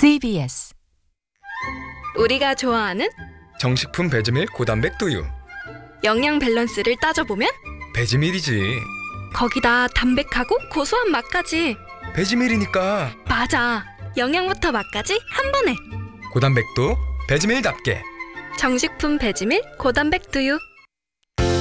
CBS 우리가 좋아하는 정식품 배지밀 고단백 두유. 영양 밸런스를 따져보면 배지밀이지. 거기다 담백하고 고소한 맛까지. 배지밀이니까 맞아. 영양부터 맛까지 한 번에. 고단백도 배지밀답게. 정식품 배지밀 고단백 두유.